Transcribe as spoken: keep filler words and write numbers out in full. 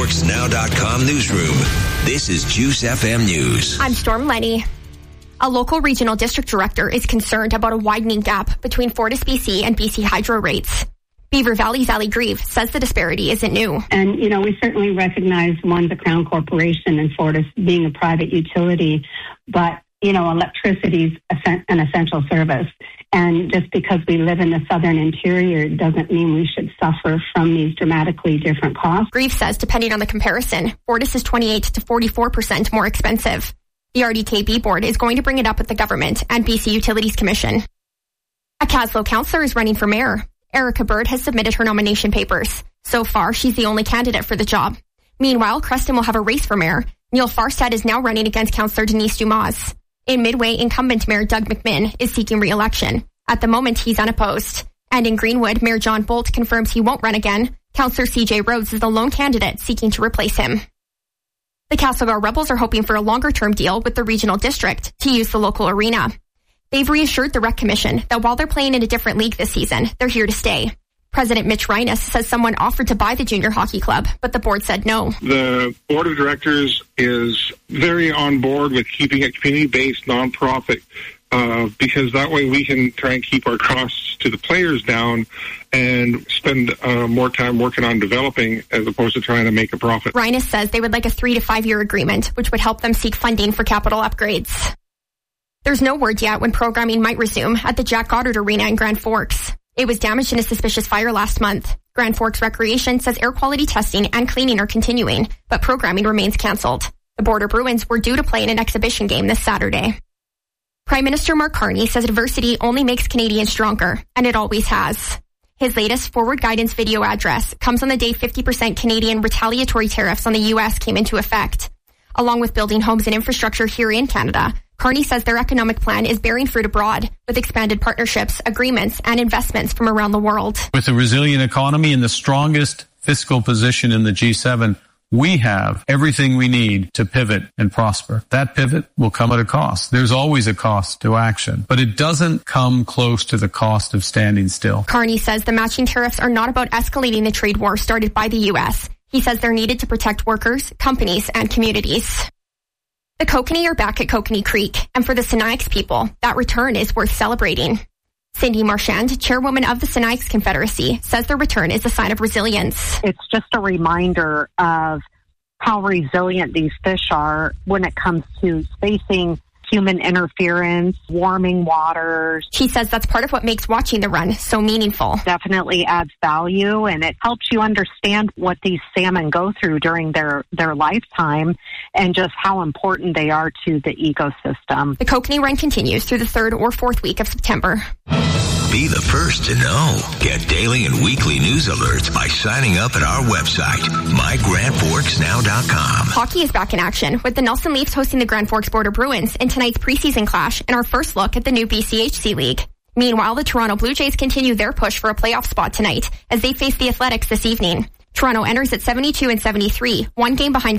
Forks Now dot com newsroom. This is Juice F M News. I'm Storm Lenny. A local regional district director is concerned about a widening gap between FortisBC and B C Hydro rates. Beaver Valley's Ali Grieve says the disparity isn't new. And, you know, we certainly recognize, one, the Crown Corporation and Fortis being a private utility, but, you know, electricity is an essential service. And just because we live in the southern interior doesn't mean we should suffer from these dramatically different costs. Grieve says, depending on the comparison, Fortis is twenty-eight to forty-four percent more expensive. The R D K B board is going to bring it up with the government and B C Utilities Commission. A Caslow councillor is running for mayor. Erica Bird has submitted her nomination papers. So far, she's the only candidate for the job. Meanwhile, Creston will have a race for mayor. Neil Farstad is now running against Councillor Denise Dumas. In Midway, incumbent Mayor Doug McMinn is seeking re-election. At the moment, he's unopposed. And in Greenwood, Mayor John Bolt confirms he won't run again. Councillor C J Rhodes is the lone candidate seeking to replace him. The Castlegar Rebels are hoping for a longer-term deal with the regional district to use the local arena. They've reassured the Rec Commission that while they're playing in a different league this season, they're here to stay. President Mitch Reines says someone offered to buy the junior hockey club, but the board said no. The board of directors is very on board with keeping it community-based, nonprofit, uh, because that way we can try and keep our costs to the players down and spend uh, more time working on developing as opposed to trying to make a profit. Reines says they would like a three to five year agreement, which would help them seek funding for capital upgrades. There's no word yet when programming might resume at the Jack Goddard Arena in Grand Forks. It was damaged in a suspicious fire last month. Grand Forks Recreation says air quality testing and cleaning are continuing, but programming remains cancelled. The Border Bruins were due to play in an exhibition game this Saturday. Prime Minister Mark Carney says adversity only makes Canadians stronger, and it always has. His latest forward guidance video address comes on the day fifty percent Canadian retaliatory tariffs on the U S came into effect. Along with building homes and infrastructure here in Canada, Carney says their economic plan is bearing fruit abroad with expanded partnerships, agreements, and investments from around the world. With a resilient economy and the strongest fiscal position in the G seven, we have everything we need to pivot and prosper. That pivot will come at a cost. There's always a cost to action, but it doesn't come close to the cost of standing still. Carney says the matching tariffs are not about escalating the trade war started by the U S. He says they're needed to protect workers, companies, and communities. The Kokanee are back at Kokanee Creek, and for the Sinixt people, that return is worth celebrating. Cindy Marchand, chairwoman of the Sinixt Confederacy, says their return is a sign of resilience. It's just a reminder of how resilient these fish are when it comes to facing human interference, warming waters. She says that's part of what makes watching the run so meaningful. Definitely adds value, and it helps you understand what these salmon go through during their, their lifetime and just how important they are to the ecosystem. The Kokanee run continues through the third or fourth week of September. Be the first to know. Get daily and weekly news alerts by signing up at our website, my grand forks now dot com. Hockey is back in action with the Nelson Leafs hosting the Grand Forks Border Bruins in tonight's preseason clash and our first look at the new B C H C League. Meanwhile, the Toronto Blue Jays continue their push for a playoff spot tonight as they face the Athletics this evening. Toronto enters at seventy-two and seventy-three, one game behind